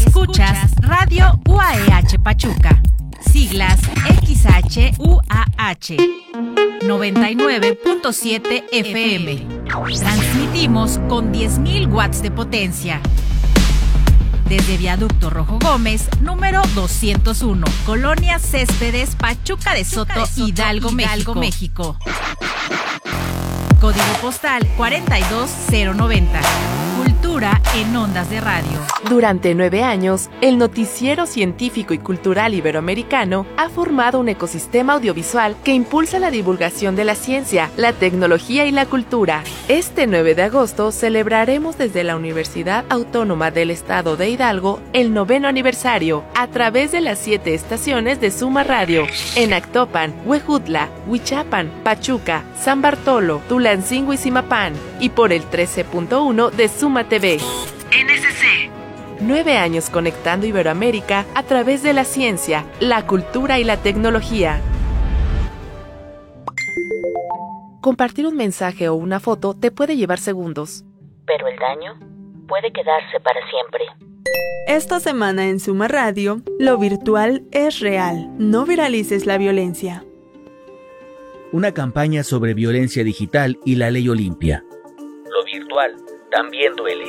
Escuchas Radio UAEH Pachuca, siglas XHUAH, 99.7 FM. Transmitimos con 10.000 watts de potencia. Desde Viaducto Rojo Gómez, número 201, Colonia Céspedes, Pachuca de Soto, Hidalgo, México. Código postal 42090. Cultura en ondas de radio. Durante 9 años, el Noticiero Científico y Cultural Iberoamericano ha formado un ecosistema audiovisual que impulsa la divulgación de la ciencia, la tecnología y la cultura. Este 9 de agosto celebraremos desde la Universidad Autónoma del Estado de Hidalgo el 9º aniversario a través de las 7 estaciones de Suma Radio en Actopan, Huejutla, Huichapan, Pachuca, San Bartolo, Tulancingo y Zimapán, y por el 13.1 de Suma TV. NSC. 9 años conectando Iberoamérica a través de la ciencia, la cultura y la tecnología. Compartir un mensaje o una foto te puede llevar segundos, pero el daño puede quedarse para siempre. Esta semana en Suma Radio, lo virtual es real. No viralices la violencia. Una campaña sobre violencia digital y la ley Olimpia. Lo virtual también duele.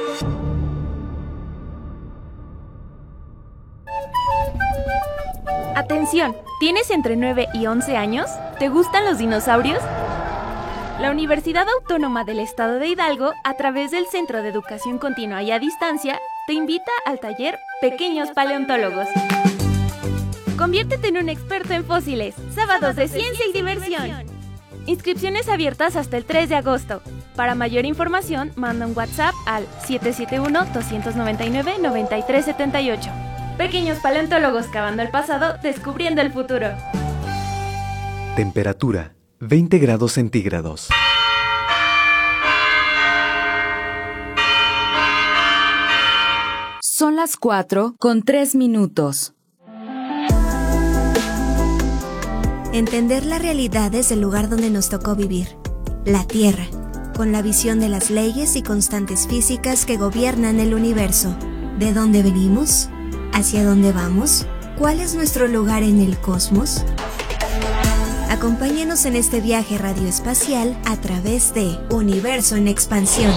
Atención, ¿tienes entre 9 y 11 años? ¿Te gustan los dinosaurios? La Universidad Autónoma del Estado de Hidalgo, a través del Centro de Educación Continua y a Distancia, te invita al taller Pequeños Paleontólogos. Conviértete en un experto en fósiles. Sábados de ciencia y diversión. Inscripciones abiertas hasta el 3 de agosto. Para mayor información, manda un WhatsApp al 771-299-9378. Pequeños paleontólogos cavando el pasado, descubriendo el futuro. Temperatura, 20 grados centígrados. Son las 4:03. Entender la realidad desde el lugar donde nos tocó vivir, la Tierra, con la visión de las leyes y constantes físicas que gobiernan el universo. ¿De dónde venimos? ¿Hacia dónde vamos? ¿Cuál es nuestro lugar en el cosmos? Acompáñanos en este viaje radioespacial a través de Universo en Expansión.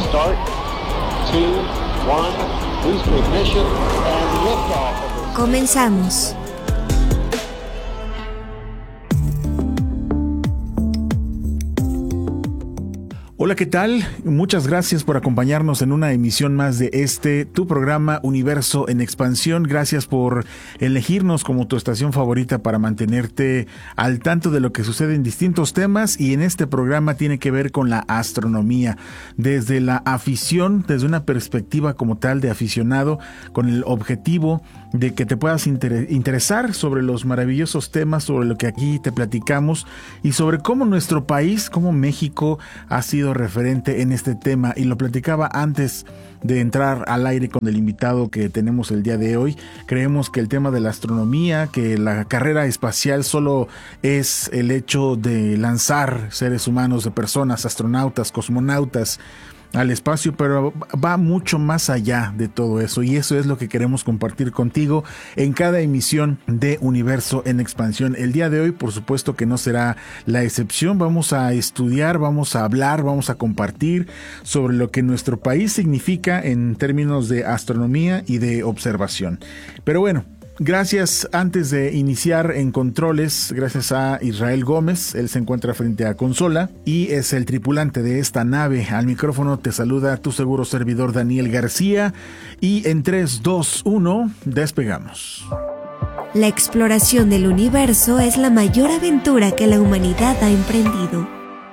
Comenzamos. Hola, ¿qué tal? Muchas gracias por acompañarnos en una emisión más de tu programa Universo en Expansión. Gracias por elegirnos como tu estación favorita para mantenerte al tanto de lo que sucede en distintos temas, y en este programa tiene que ver con la astronomía, desde la afición, desde una perspectiva como tal de aficionado, con el objetivo de que te puedas interesar sobre los maravillosos temas, sobre lo que aquí te platicamos y sobre cómo nuestro país, cómo México ha sido referente en este tema. Y lo platicaba antes de entrar al aire con el invitado que tenemos el día de hoy. Creemos que el tema de la astronomía, que la carrera espacial solo es el hecho de lanzar seres humanos, de personas, astronautas, cosmonautas al espacio, pero va mucho más allá de todo eso, y eso es lo que queremos compartir contigo en cada emisión de Universo en Expansión. El día de hoy, por supuesto que no será la excepción. Vamos a estudiar, vamos a hablar, vamos a compartir sobre lo que nuestro país significa en términos de astronomía y de observación. Pero bueno, gracias. Antes de iniciar en controles, gracias a Israel Gómez. Él se encuentra frente a consola y es el tripulante de esta nave. Al micrófono te saluda tu seguro servidor Daniel García, y en 3, 2, 1 despegamos. La exploración del universo es la mayor aventura que la humanidad ha emprendido.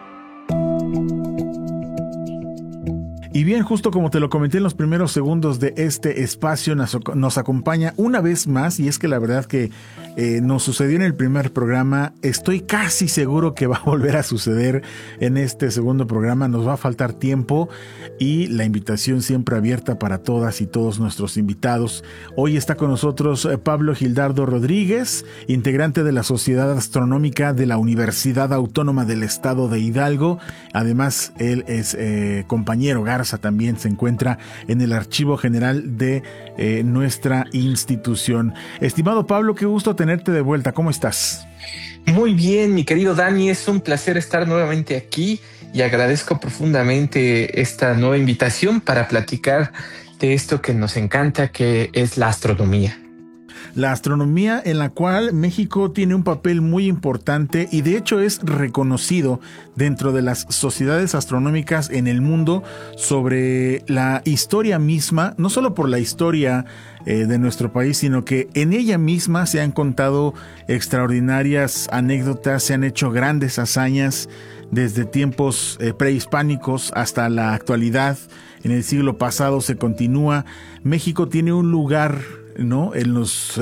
Y bien, justo como te lo comenté en los primeros segundos de este espacio, nos acompaña una vez más, y es que la verdad que nos sucedió en el primer programa, estoy casi seguro que va a volver a suceder en este segundo programa. Nos va a faltar tiempo y la invitación siempre abierta para todas y todos nuestros invitados. Hoy está con nosotros Pablo Gildardo Rodríguez, integrante de la Sociedad Astronómica de la Universidad Autónoma del Estado de Hidalgo. Además, él es compañero Garza Garza también se encuentra en el Archivo General de nuestra institución. Estimado Pablo, qué gusto tenerte de vuelta. ¿Cómo estás? Muy bien, mi querido Dani, es un placer estar nuevamente aquí y agradezco profundamente esta nueva invitación para platicar de esto que nos encanta, que es la astronomía. La astronomía, en la cual México tiene un papel muy importante y de hecho es reconocido dentro de las sociedades astronómicas en el mundo sobre la historia misma, no solo por la historia de nuestro país, sino que en ella misma se han contado extraordinarias anécdotas, se han hecho grandes hazañas desde tiempos prehispánicos hasta la actualidad. En el siglo pasado se continúa. México tiene un lugar, ¿no?, en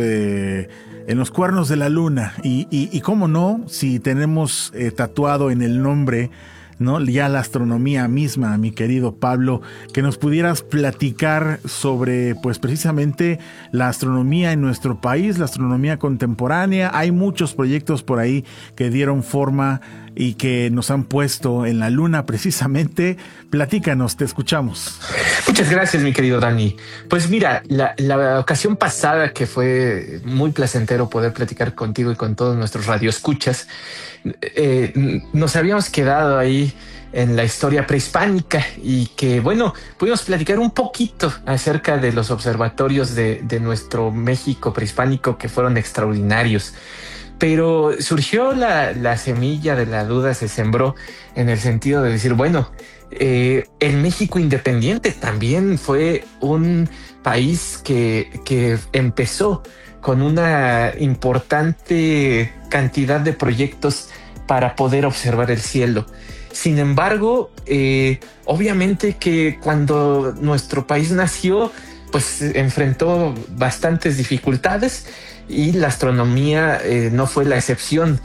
los cuernos de la luna y cómo no, si tenemos tatuado en el nombre, ¿no?, ya la astronomía misma, mi querido Pablo, que nos pudieras platicar sobre, pues precisamente la astronomía en nuestro país, la astronomía contemporánea. Hay muchos proyectos por ahí que dieron forma y que nos han puesto en la luna precisamente. Platícanos, te escuchamos. Muchas gracias, mi querido Dani. Pues mira, la ocasión pasada, que fue muy placentero poder platicar contigo y con todos nuestros radioescuchas, nos habíamos quedado ahí en la historia prehispánica y que, bueno, pudimos platicar un poquito acerca de los observatorios de nuestro México prehispánico, que fueron extraordinarios. Pero surgió la semilla de la duda, se sembró en el sentido de decir, bueno, el México independiente también fue un país que empezó con una importante cantidad de proyectos para poder observar el cielo. Sin embargo, obviamente que cuando nuestro país nació, pues enfrentó bastantes dificultades y la astronomía no fue la excepción.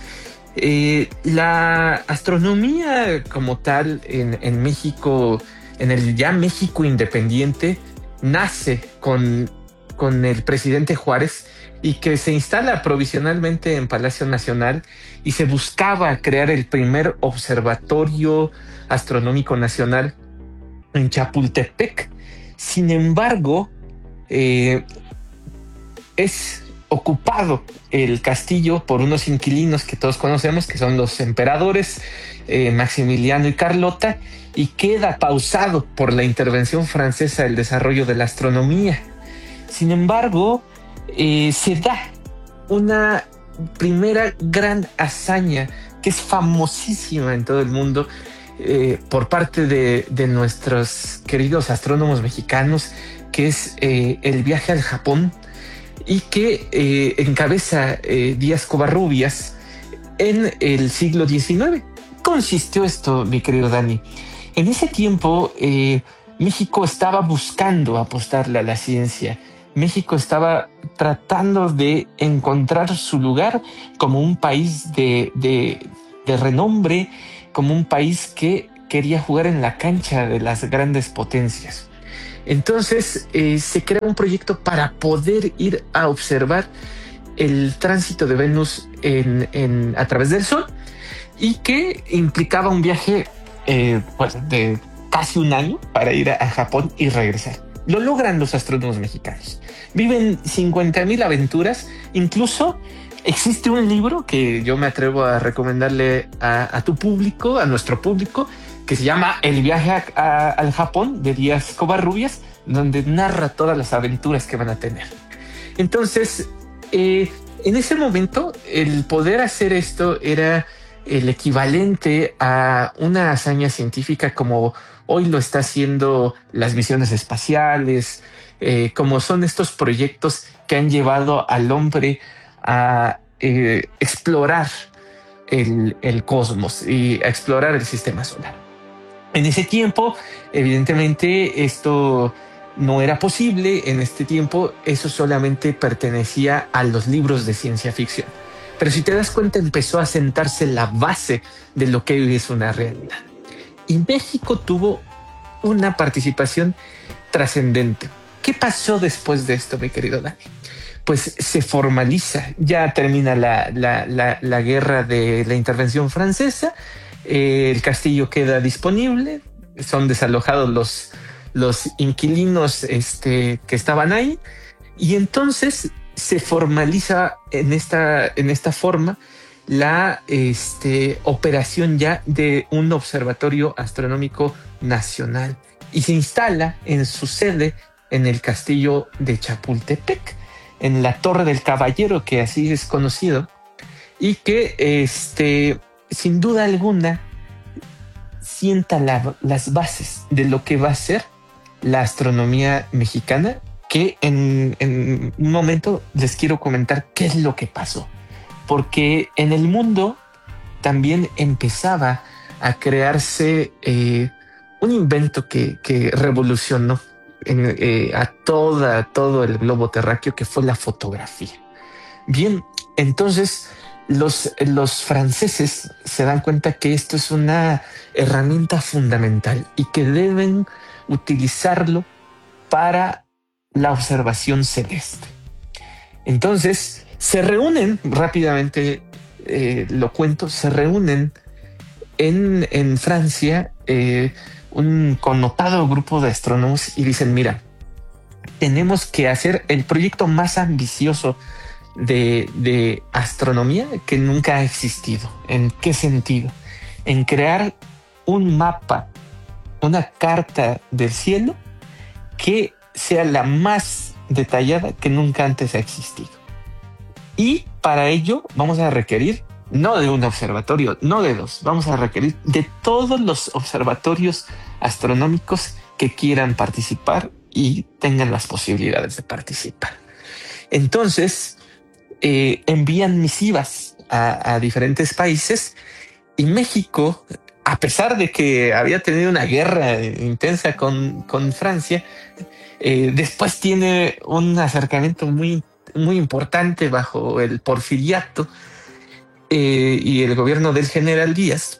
La astronomía como tal en México, en el ya México independiente, nace con el presidente Juárez y que se instala provisionalmente en Palacio Nacional y se buscaba crear el primer observatorio astronómico nacional en Chapultepec. Sin embargo, es ocupado el castillo por unos inquilinos que todos conocemos, que son los emperadores Maximiliano y Carlota, y queda pausado por la intervención francesa el desarrollo de la astronomía. Sin embargo, se da una primera gran hazaña que es famosísima en todo el mundo por parte de nuestros queridos astrónomos mexicanos, que es el viaje al Japón, y que encabeza Díaz Covarrubias en el siglo XIX. Consistió esto, mi querido Dani. En ese tiempo, México estaba buscando apostarle a la ciencia. México estaba tratando de encontrar su lugar como un país de renombre, como un país que quería jugar en la cancha de las grandes potencias. Entonces se crea un proyecto para poder ir a observar el tránsito de Venus a través del Sol, y que implicaba un viaje de casi un año para ir a Japón y regresar. Lo logran los astrónomos mexicanos. Viven 50,000 aventuras. Incluso existe un libro que yo me atrevo a recomendarle a tu público, a nuestro público, que se llama El viaje al Japón, de Díaz Covarrubias, donde narra todas las aventuras que van a tener. Entonces, en ese momento, el poder hacer esto era el equivalente a una hazaña científica como hoy lo está haciendo las misiones espaciales, como son estos proyectos que han llevado al hombre a explorar el cosmos y a explorar el sistema solar. En ese tiempo, evidentemente, esto no era posible. En este tiempo, eso solamente pertenecía a los libros de ciencia ficción. Pero si te das cuenta, empezó a sentarse la base de lo que hoy es una realidad. Y México tuvo una participación trascendente. ¿Qué pasó después de esto, mi querido Dani? Pues se formaliza, ya termina la guerra de la intervención francesa, el castillo queda disponible, son desalojados los inquilinos que estaban ahí, y entonces se formaliza en esta forma la operación ya de un observatorio astronómico nacional, y se instala en su sede en el castillo de Chapultepec, en la Torre del Caballero, que así es conocido, y que sin duda alguna sienta las bases de lo que va a ser la astronomía mexicana, que en un momento les quiero comentar qué es lo que pasó, porque en el mundo también empezaba a crearse un invento que revolucionó a todo el globo terráqueo, que fue la fotografía. Bien, entonces los franceses se dan cuenta que esto es una herramienta fundamental y que deben utilizarlo para la observación celeste. Entonces se reúnen rápidamente, lo cuento, se reúnen en Francia un connotado grupo de astrónomos y dicen: mira, tenemos que hacer el proyecto más ambicioso de astronomía que nunca ha existido. ¿En qué sentido? En crear un mapa, una carta del cielo que sea la más detallada que nunca antes ha existido. Y para ello vamos a requerir no de un observatorio, no de dos, vamos a requerir de todos los observatorios astronómicos que quieran participar y tengan las posibilidades de participar. Entonces envían misivas a diferentes países, y México, a pesar de que había tenido una guerra intensa con Francia, después tiene un acercamiento muy, muy importante bajo el porfiriato y el gobierno del general Díaz,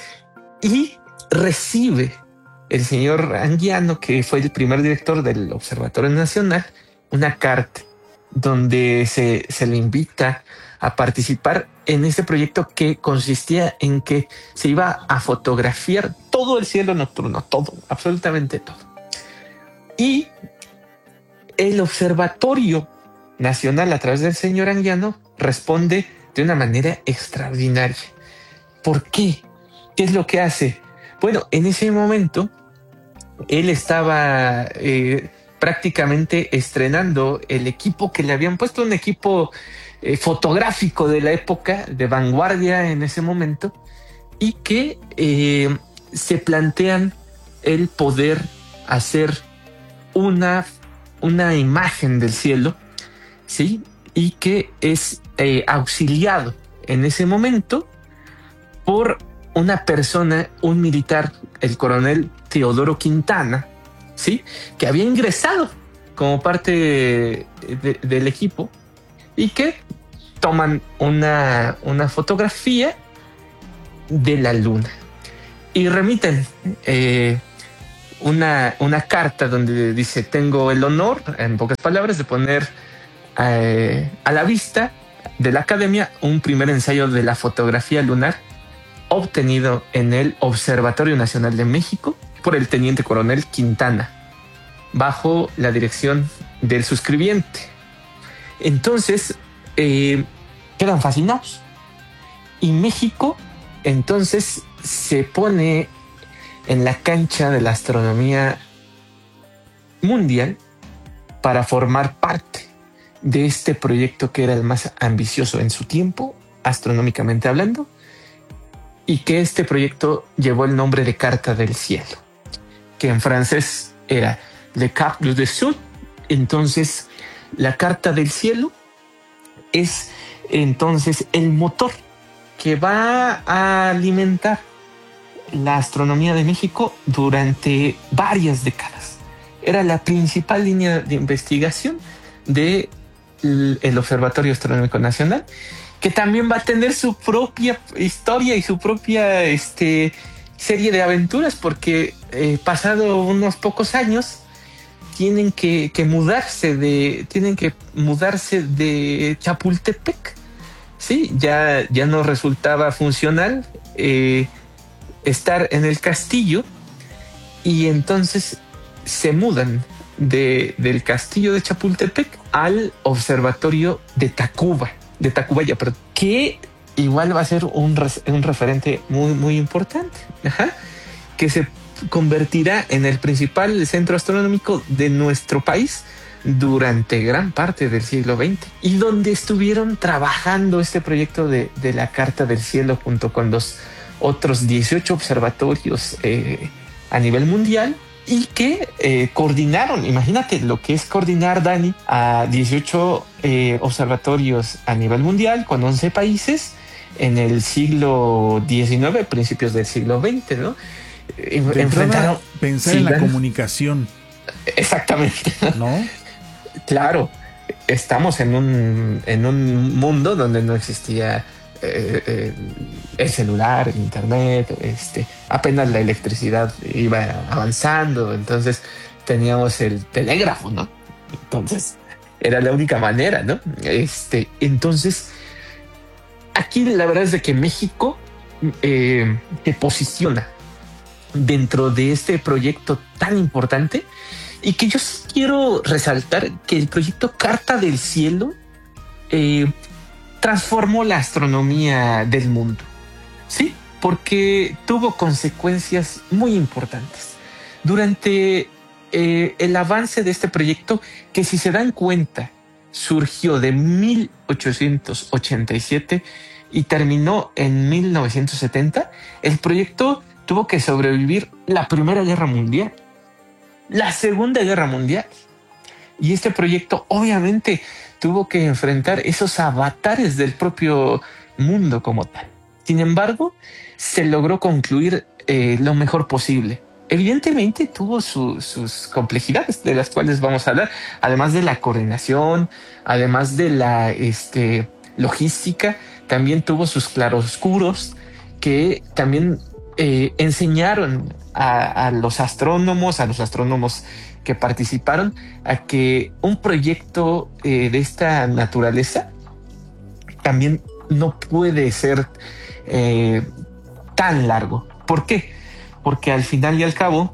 y recibe el señor Anguiano, que fue el primer director del Observatorio Nacional, una carta donde se le invita a participar en ese proyecto, que consistía en que se iba a fotografiar todo el cielo nocturno, todo, absolutamente todo. Y el Observatorio Nacional, a través del señor Anguiano, responde de una manera extraordinaria. ¿Por qué? ¿Qué es lo que hace? Bueno, en ese momento él estaba prácticamente estrenando el equipo que le habían puesto, un equipo fotográfico de la época, de vanguardia en ese momento, y que se plantean el poder hacer una imagen del cielo, ¿sí? Y que es auxiliado en ese momento por una persona, un militar, el coronel Teodoro Quintana, ¿sí? Que había ingresado como parte del equipo, y que toman una fotografía de la luna y remiten una carta donde dice: tengo el honor, en pocas palabras, de poner a la vista de la academia un primer ensayo de la fotografía lunar obtenido en el Observatorio Nacional de México por el teniente coronel Quintana, bajo la dirección del suscribiente. Entonces quedan fascinados, y México entonces se pone en la cancha de la astronomía mundial para formar parte de este proyecto, que era el más ambicioso en su tiempo, astronómicamente hablando, y que este proyecto llevó el nombre de Carta del Cielo, que en francés era Le Carte du Ciel. Entonces, la Carta del Cielo es entonces el motor que va a alimentar la astronomía de México durante varias décadas. Era la principal línea de investigación del Observatorio Astronómico Nacional, que también va a tener su propia historia y su propia serie de aventuras, porque pasado unos pocos años tienen que mudarse de Chapultepec. Sí, ya no resultaba funcional estar en el castillo, y entonces se mudan del castillo de Chapultepec al observatorio de Tacubaya, pero que igual va a ser un referente muy, muy importante, que se convertirá en el principal centro astronómico de nuestro país durante gran parte del siglo XX, y donde estuvieron trabajando este proyecto de la Carta del Cielo junto con los otros 18 observatorios a nivel mundial, y que coordinaron, imagínate lo que es coordinar, Dani, a 18 observatorios a nivel mundial con 11 países en el siglo XIX, principios del siglo XX, ¿no? Enfrentaron pensar en la comunicación. Exactamente. ¿No? Claro, estamos en un mundo donde no existía el celular, el internet, apenas la electricidad iba avanzando, entonces teníamos el telégrafo, ¿no? Entonces era la única manera, ¿no? Entonces aquí la verdad es de que México te posiciona dentro de este proyecto tan importante, y que yo sí quiero resaltar que el proyecto Carta del Cielo transformó la astronomía del mundo, ¿sí? Porque tuvo consecuencias muy importantes. Durante el avance de este proyecto, que si se dan cuenta, surgió de 1887 y terminó en 1970, el proyecto tuvo que sobrevivir la Primera Guerra Mundial, la Segunda Guerra Mundial. Y este proyecto obviamente tuvo que enfrentar esos avatares del propio mundo como tal. Sin embargo, se logró concluir lo mejor posible. Evidentemente tuvo sus complejidades, de las cuales vamos a hablar, además de la coordinación, además de la logística, también tuvo sus claroscuros que también enseñaron a los astrónomos que participaron a que un proyecto de esta naturaleza también no puede ser tan largo. ¿Por qué? Porque al final y al cabo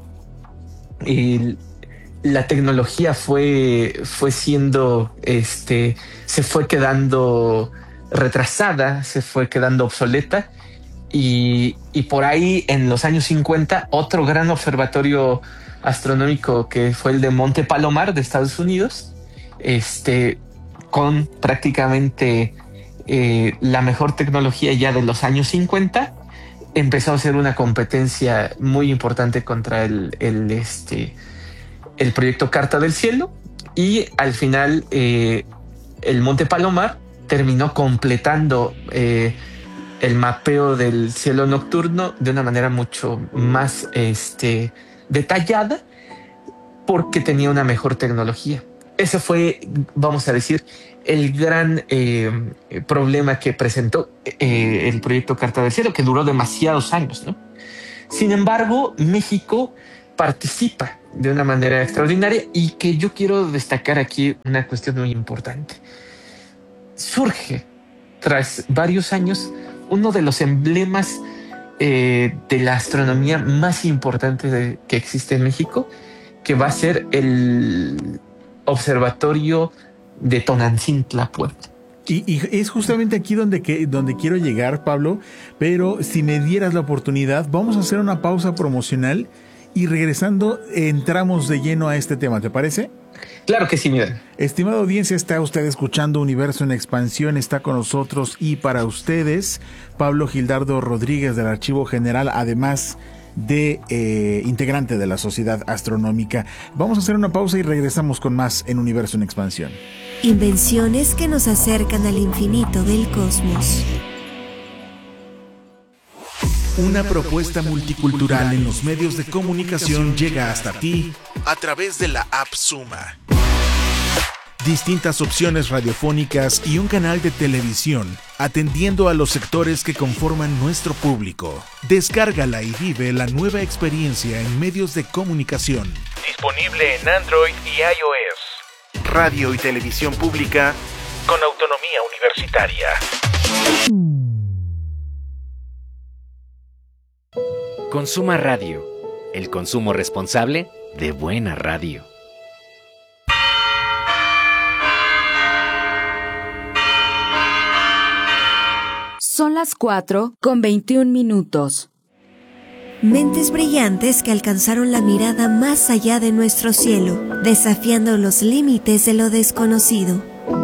la tecnología fue siendo, se fue quedando retrasada, se fue quedando obsoleta, y por ahí en los años 50 otro gran observatorio astronómico, que fue el de Monte Palomar de Estados Unidos, con prácticamente la mejor tecnología ya de los años 50, empezó a ser una competencia muy importante contra el proyecto Carta del Cielo, y al final el Monte Palomar terminó completando el mapeo del cielo nocturno de una manera mucho más detallada, porque tenía una mejor tecnología. Ese fue, vamos a decir, el gran problema que presentó el proyecto Carta del Cielo, que duró demasiados años, ¿no? Sin embargo, México participa de una manera extraordinaria, y que yo quiero destacar aquí una cuestión muy importante. Surge, tras varios años, uno de los emblemas de la astronomía más importante que existe en México, que va a ser el Observatorio de Tonantzintla, Puebla. Y es justamente aquí donde quiero llegar, Pablo, pero si me dieras la oportunidad, vamos a hacer una pausa promocional y regresando entramos de lleno a este tema, ¿te parece? Claro que sí, Miguel. Estimada audiencia, está usted escuchando Universo en Expansión, está con nosotros y para ustedes Pablo Gildardo Rodríguez del Archivo General, además de integrante de la Sociedad Astronómica. Vamos a hacer una pausa y regresamos con más en Universo en Expansión. Invenciones que nos acercan al infinito del cosmos. Una propuesta multicultural en los medios de comunicación llega hasta ti a través de la app Suma. Distintas opciones radiofónicas y un canal de televisión atendiendo a los sectores que conforman nuestro público. Descárgala y vive la nueva experiencia en medios de comunicación. Disponible en Android y iOS. Radio y televisión pública con autonomía universitaria. Consuma Radio. El consumo responsable de buena radio. Son las 4:21. Mentes brillantes que alcanzaron la mirada más allá de nuestro cielo, desafiando los límites de lo desconocido.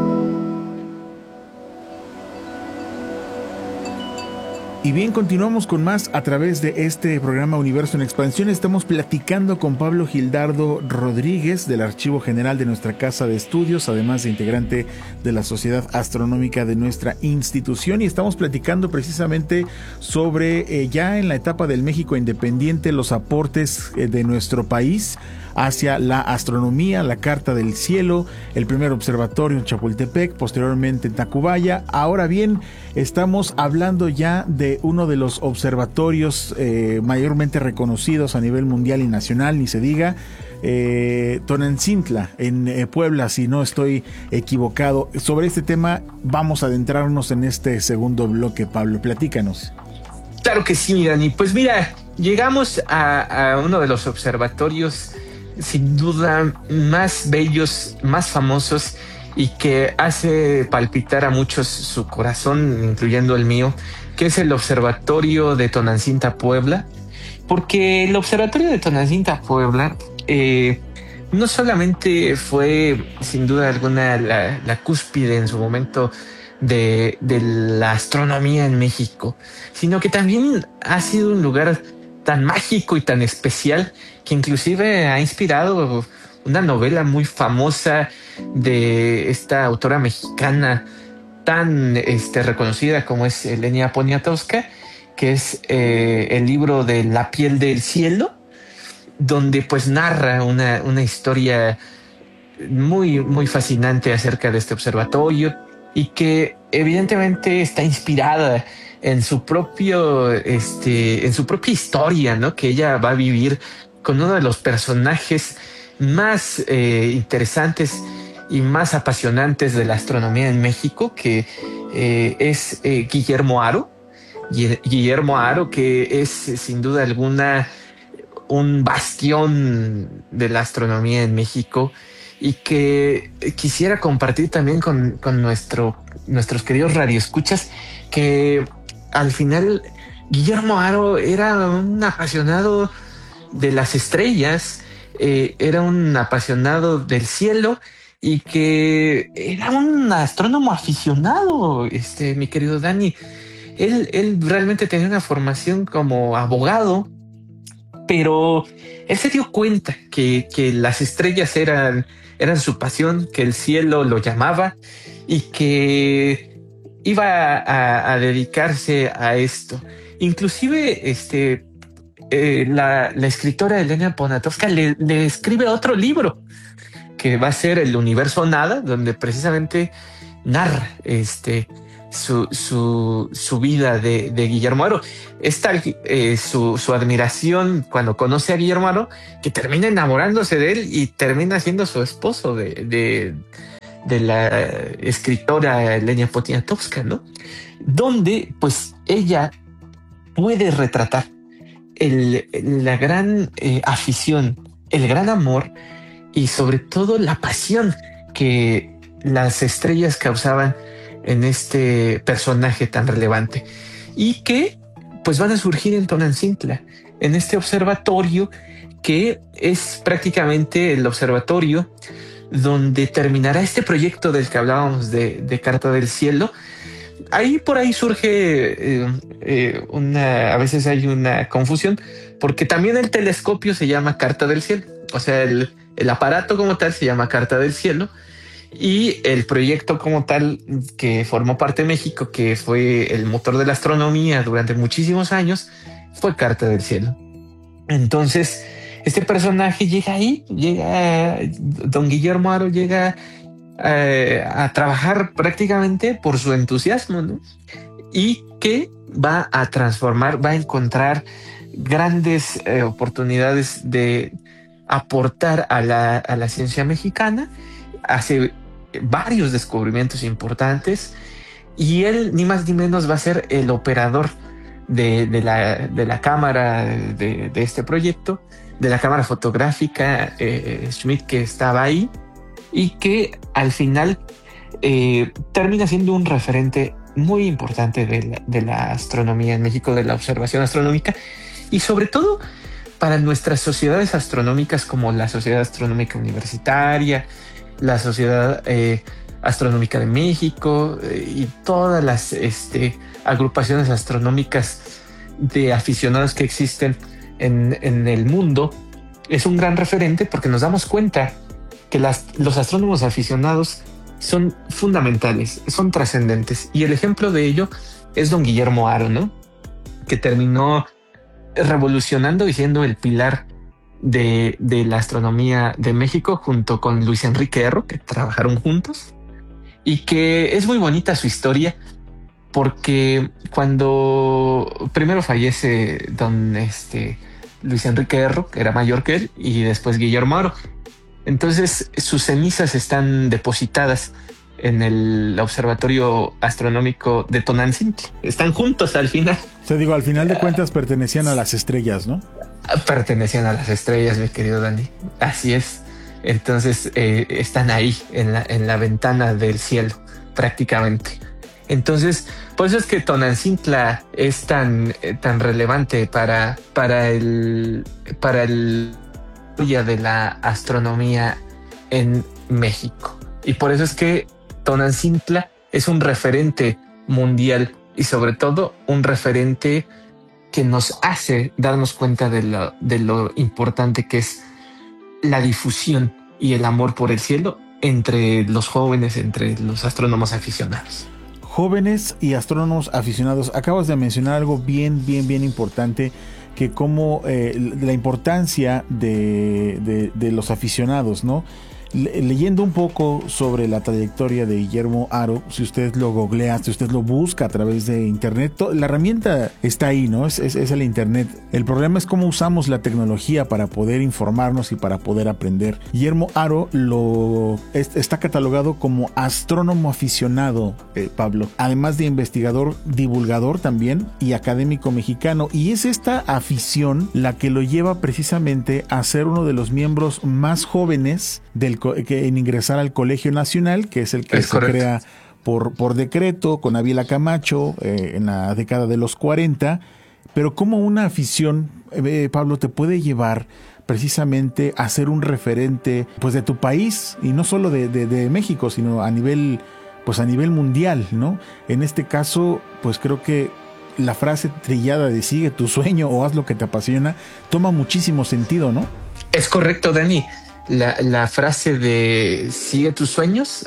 Y bien, continuamos con más a través de este programa Universo en Expansión. Estamos platicando con Pablo Gildardo Rodríguez del Archivo General de nuestra Casa de Estudios, además de integrante de la Sociedad Astronómica de nuestra institución, y estamos platicando precisamente sobre ya en la etapa del México independiente los aportes de nuestro país hacia la astronomía, la Carta del Cielo, el primer observatorio en Chapultepec, posteriormente en Tacubaya. Ahora bien, estamos hablando ya de uno de los observatorios mayormente reconocidos a nivel mundial y nacional, ni se diga, Tonancintla, en Puebla, si no estoy equivocado. Sobre este tema vamos a adentrarnos en este segundo bloque. Pablo, platícanos. Claro que sí, Dani. Pues mira, llegamos a uno de los observatorios sin duda más bellos, más famosos, y que hace palpitar a muchos su corazón, incluyendo el mío, que es el Observatorio de Tonancinta, Puebla. Porque el Observatorio de Tonancinta, Puebla, no solamente fue sin duda alguna la cúspide en su momento de la astronomía en México, sino que también ha sido un lugar tan mágico y tan especial que inclusive ha inspirado una novela muy famosa de esta autora mexicana tan reconocida como es Elena Poniatowska, que es el libro de La piel del cielo, donde pues narra una historia muy, muy fascinante acerca de este observatorio, y que evidentemente está inspirada en su propia historia, ¿no? Que ella va a vivir con uno de los personajes más interesantes y más apasionantes de la astronomía en México, que es Guillermo Haro. Guillermo Haro, que es sin duda alguna un bastión de la astronomía en México, y que quisiera compartir también con nuestros queridos radioescuchas, que al final Guillermo Haro era un apasionado de las estrellas, era un apasionado del cielo, y que era un astrónomo aficionado, mi querido Dani. Él realmente tenía una formación como abogado, pero él se dio cuenta que las estrellas eran su pasión, que el cielo lo llamaba, y que iba a dedicarse a esto. Inclusive la escritora Elena Poniatowska le escribe otro libro que va a ser El Universo Nada, donde precisamente narra su vida de Guillermo Haro. Es tal su admiración cuando conoce a Guillermo Haro, que termina enamorándose de él y termina siendo su esposo de la escritora Elena Poniatowska, ¿no? Donde pues ella puede retratar la gran afición, el gran amor y sobre todo la pasión que las estrellas causaban en este personaje tan relevante, y que pues van a surgir en Tonancintla, en este observatorio que es prácticamente el observatorio donde terminará este proyecto del que hablábamos de Carta del Cielo. Ahí por ahí surge a veces hay una confusión, porque también el telescopio se llama Carta del Cielo, o sea, el aparato como tal se llama Carta del Cielo, y el proyecto como tal que formó parte de México, que fue el motor de la astronomía durante muchísimos años, fue Carta del Cielo. Entonces, este personaje don Guillermo Haro llega a trabajar prácticamente por su entusiasmo, ¿no? Y que va a transformar, va a encontrar grandes oportunidades de aportar a la ciencia mexicana. Hace varios descubrimientos importantes, y él ni más ni menos va a ser el operador de la cámara de este proyecto, la cámara fotográfica Schmidt, que estaba ahí y que al final termina siendo un referente muy importante de la astronomía en México, de la observación astronómica, y sobre todo para nuestras sociedades astronómicas como la Sociedad Astronómica Universitaria, la Sociedad Astronómica de México y todas las agrupaciones astronómicas de aficionados que existen en el mundo. Es un gran referente porque nos damos cuenta que los astrónomos aficionados son fundamentales, son trascendentes. Y el ejemplo de ello es don Guillermo Haro, ¿no? Que terminó revolucionando y siendo el pilar de la astronomía de México junto con Luis Enrique Erro, que trabajaron juntos, y que es muy bonita su historia porque cuando primero fallece don Luis Enrique Erro, que era mayor que él, y después Guillermo Haro, entonces sus cenizas están depositadas en el Observatorio Astronómico de Tonantzintla. Están juntos al final. O sea, digo, al final de cuentas pertenecían a las estrellas, ¿no? Pertenecían a las estrellas, mi querido Dani. Así es. Entonces están ahí en la ventana del cielo, prácticamente. Entonces, por eso es que Tonantzintla es tan relevante para el día de la astronomía en México. Y por eso es que Tonantzintla es un referente mundial y sobre todo un referente que nos hace darnos cuenta de lo importante que es la difusión y el amor por el cielo entre los jóvenes, entre los astrónomos aficionados. Jóvenes y astrónomos aficionados, acabas de mencionar algo bien importante, que como la importancia de los aficionados, ¿no? Leyendo un poco sobre la trayectoria de Guillermo Haro, si usted lo googlea, si usted lo busca a través de internet, la herramienta está ahí, ¿no? Es el internet. El problema es cómo usamos la tecnología para poder informarnos y para poder aprender. Guillermo Haro está catalogado como astrónomo aficionado, Pablo, además de investigador, divulgador también y académico mexicano, y es esta afición la que lo lleva precisamente a ser uno de los miembros más jóvenes en ingresar al Colegio Nacional, que es el que se crea por decreto con Ávila Camacho en la década de los 40, pero como una afición, Pablo, te puede llevar precisamente a ser un referente pues de tu país, y no solo de México, sino a nivel mundial, ¿no? En este caso, pues creo que la frase trillada de sigue tu sueño o haz lo que te apasiona toma muchísimo sentido, ¿no? Es correcto, Dani. La frase de sigue tus sueños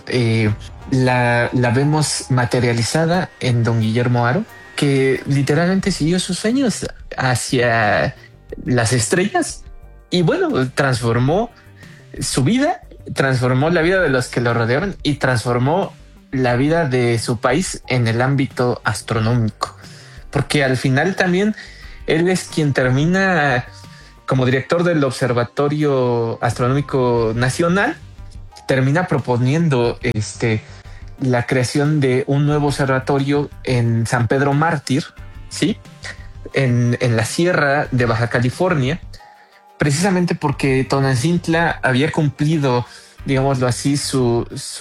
la vemos materializada en don Guillermo Haro, que literalmente siguió sus sueños hacia las estrellas y bueno, transformó su vida, transformó la vida de los que lo rodeaban y transformó la vida de su país en el ámbito astronómico, porque al final también él es quien termina como director del Observatorio Astronómico Nacional, termina proponiendo la creación de un nuevo observatorio en San Pedro Mártir, ¿sí? En la Sierra de Baja California, precisamente porque Tonantzintla había cumplido, digámoslo así, su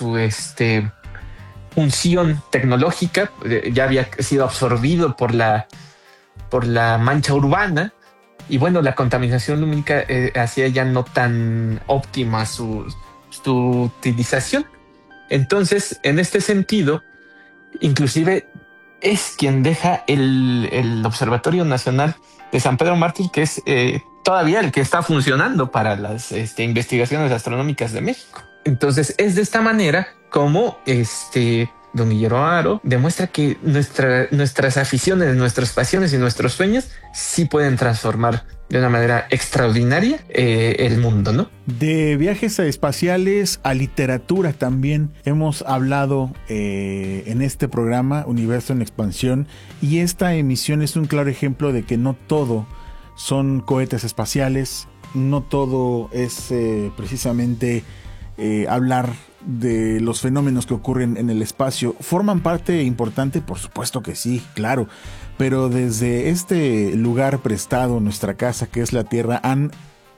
función tecnológica, ya había sido absorbido por la mancha urbana. Y bueno, la contaminación lumínica hacía ya no tan óptima su utilización. Entonces, en este sentido, inclusive es quien deja el Observatorio Nacional de San Pedro Mártir, que es todavía el que está funcionando para las investigaciones astronómicas de México. Entonces, es de esta manera como don Guillermo Haro demuestra que nuestras aficiones, nuestras pasiones y nuestros sueños sí pueden transformar de una manera extraordinaria el mundo, ¿no? De viajes espaciales a literatura también hemos hablado en este programa Universo en Expansión, y esta emisión es un claro ejemplo de que no todo son cohetes espaciales, no todo es precisamente hablar de los fenómenos que ocurren en el espacio. ¿Forman parte importante? Por supuesto que sí, claro, pero desde este lugar prestado, nuestra casa que es la Tierra, han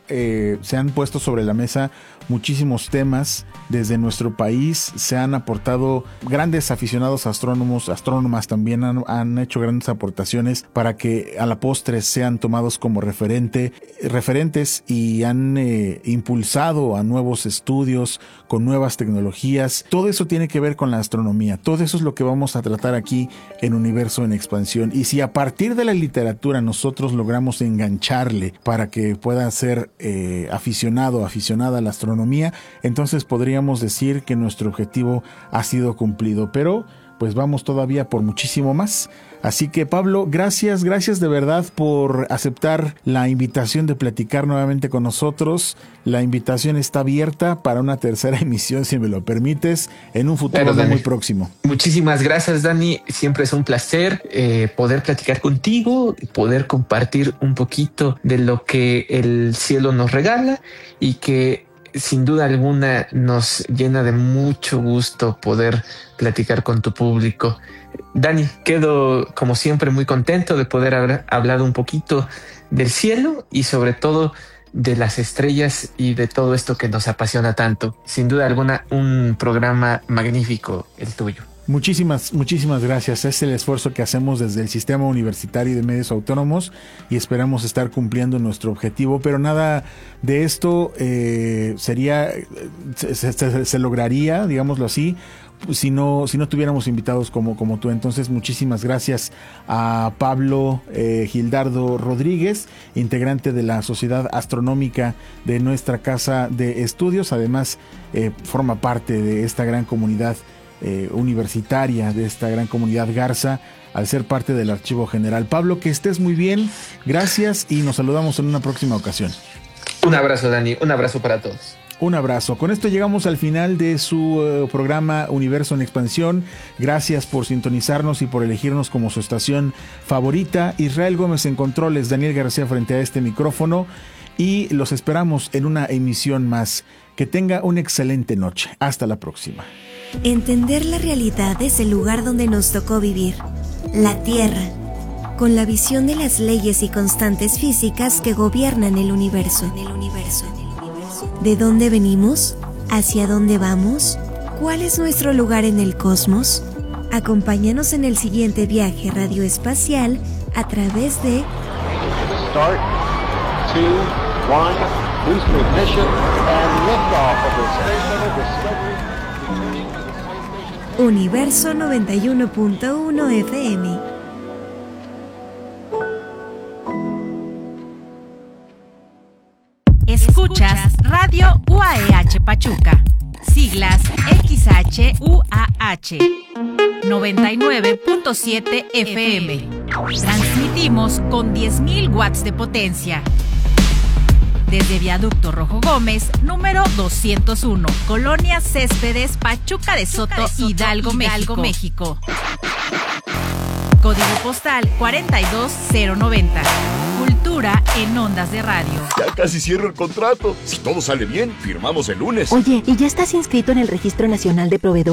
se han puesto sobre la mesa muchísimos temas desde nuestro país. Se han aportado grandes aficionados astrónomas también han hecho grandes aportaciones para que a la postre sean tomados como referentes y han impulsado a nuevos estudios con nuevas tecnologías. Todo eso tiene que ver con la astronomía. Todo eso es lo que vamos a tratar aquí en Universo en Expansión. Y si a partir de la literatura nosotros logramos engancharle para que pueda ser aficionada a la astronomía, entonces podríamos decir que nuestro objetivo ha sido cumplido, pero pues vamos todavía por muchísimo más. Así que Pablo, gracias de verdad por aceptar la invitación de platicar nuevamente con nosotros. La invitación está abierta para una tercera emisión, si me lo permites, en un futuro muy próximo. Muchísimas gracias, Dani. Siempre es un placer poder platicar contigo, poder compartir un poquito de lo que el cielo nos regala y que sin duda alguna nos llena de mucho gusto poder platicar con tu público. Dani, quedo como siempre muy contento de poder haber hablado un poquito del cielo y sobre todo de las estrellas y de todo esto que nos apasiona tanto. Sin duda alguna, un programa magnífico el tuyo. Muchísimas gracias. Es el esfuerzo que hacemos desde el Sistema Universitario de Medios Autónomos y esperamos estar cumpliendo nuestro objetivo, pero nada de esto se lograría, digámoslo así, si no tuviéramos invitados como tú. Entonces, muchísimas gracias a Pablo Gildardo Rodríguez, integrante de la Sociedad Astronómica de nuestra casa de estudios. Además, forma parte de esta gran comunidad universitaria, de esta gran comunidad Garza, al ser parte del Archivo General. Pablo, que estés muy bien, gracias y nos saludamos en una próxima ocasión. Un abrazo, Dani, un abrazo para todos. Un abrazo. Con esto llegamos al final de su programa Universo en Expansión. Gracias por sintonizarnos y por elegirnos como su estación favorita. Israel Gómez en controles, Daniel García frente a este micrófono y los esperamos en una emisión más. Que tenga una excelente noche. Hasta la próxima. Entender la realidad desde el lugar donde nos tocó vivir, la Tierra, con la visión de las leyes y constantes físicas que gobiernan el universo. ¿De dónde venimos? ¿Hacia dónde vamos? ¿Cuál es nuestro lugar en el cosmos? Acompáñanos en el siguiente viaje radioespacial a través de Start, 2, 1, boost ignition and liftoff of the Space Shuttle Discovery. Universo 91.1 FM. Escuchas Radio UAEH Pachuca, siglas XHUAH, 99.7 FM. Transmitimos con 10.000 watts de potencia. Desde Viaducto Rojo Gómez, número 201, Colonia Céspedes, Pachuca de Soto, Hidalgo, México. Código postal 42090. Cultura en ondas de radio. Ya casi cierro el contrato. Si todo sale bien, firmamos el lunes. Oye, ¿y ya estás inscrito en el Registro Nacional de Proveedores?